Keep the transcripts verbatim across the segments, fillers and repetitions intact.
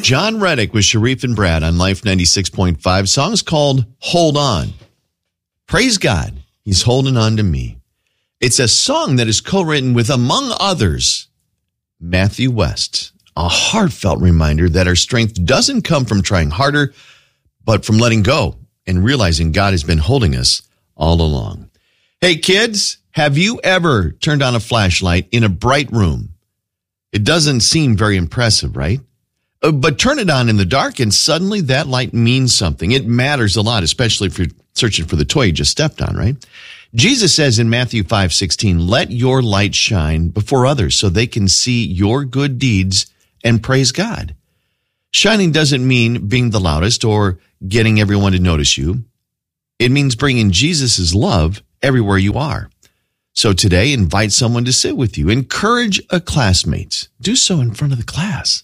John Reddick with Sharif and Brad on Life ninety-six point five. Song's called Hold On. Praise God, he's holding on to me. It's a song that is co-written with, among others, Matthew West. A heartfelt reminder that our strength doesn't come from trying harder, but from letting go and realizing God has been holding us all along. Hey, kids, have you ever turned on a flashlight in a bright room? It doesn't seem very impressive, right? Uh, but turn it on in the dark and suddenly that light means something. It matters a lot, especially if you're searching for the toy you just stepped on, right? Jesus says in Matthew five sixteen, let your light shine before others so they can see your good deeds and praise God. Shining doesn't mean being the loudest or getting everyone to notice you. It means bringing Jesus' love everywhere you are. So today, invite someone to sit with you. Encourage a classmate. Do so in front of the class.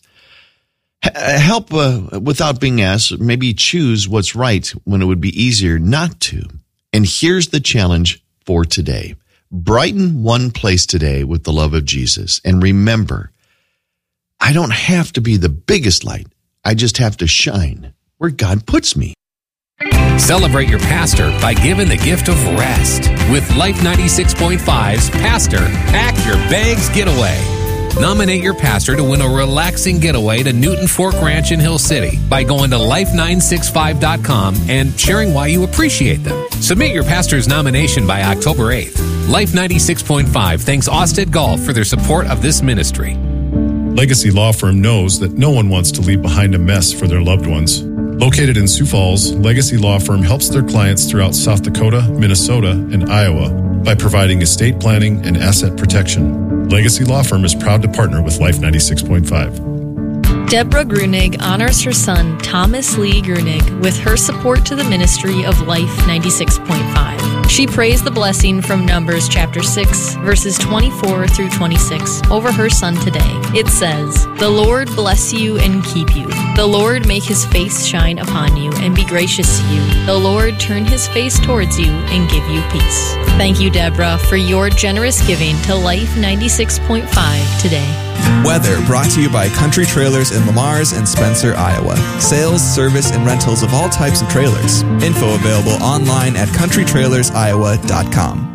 Help uh, without being asked. Maybe choose what's right when it would be easier not to. And here's the challenge for today. Brighten one place today with the love of Jesus. And remember, I don't have to be the biggest light. I just have to shine where God puts me. Celebrate your pastor by giving the gift of rest with Life ninety-six point five's Pastor Pack Your Bags Getaway. Nominate your pastor to win a relaxing getaway to Newton Fork Ranch in Hill City by going to life nine six five dot com and sharing why you appreciate them. Submit your pastor's nomination by October eighth. Life ninety-six point five thanks Austin Golf for their support of this ministry. Legacy Law Firm knows that no one wants to leave behind a mess for their loved ones. Located in Sioux Falls, Legacy Law Firm helps their clients throughout South Dakota, Minnesota, and Iowa by providing estate planning and asset protection. Legacy Law Firm is proud to partner with Life ninety-six point five. Deborah Grunig honors her son, Thomas Lee Grunig, with her support to the ministry of Life ninety-six point five. She prays the blessing from Numbers chapter six, verses twenty-four through twenty-six over her son today. It says, the Lord bless you and keep you. The Lord make his face shine upon you and be gracious to you. The Lord turn his face towards you and give you peace. Thank you, Deborah, for your generous giving to Life ninety-six point five today. Weather brought to you by Country Trailers in Lamars and Spencer, Iowa. Sales, service, and rentals of all types of trailers. Info available online at country trailers iowa dot com.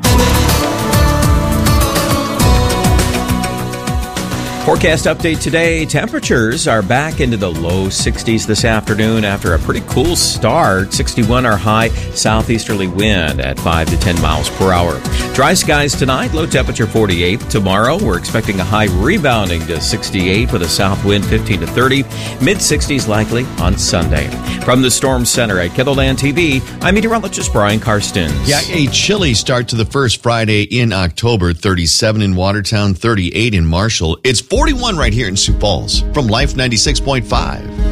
Forecast update today. Temperatures are back into the low sixties this afternoon after a pretty cool start. sixty-one our high, southeasterly wind at five to ten miles per hour. Dry skies tonight, low temperature forty-eight. Tomorrow, we're expecting a high rebounding to sixty-eight with a south wind fifteen to thirty. mid sixties likely on Sunday. From the Storm Center at Kettleland T V, I'm meteorologist Brian Karstens. Yeah, a chilly start to the first Friday in October. thirty-seven in Watertown, thirty-eight in Marshall. It's forty-one right here in Sioux Falls from Life ninety-six point five.